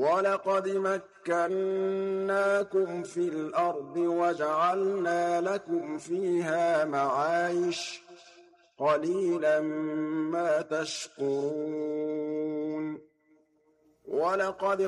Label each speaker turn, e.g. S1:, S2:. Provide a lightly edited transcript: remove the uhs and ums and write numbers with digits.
S1: وَلَقَدْ مَكَّنَّاكُمْ فِي الْأَرْضِ وَجَعَلْنَا لَكُمْ فِيهَا مَعَايِشَ ۗ قَلِيلًا مَّا تَشْكُرُونَ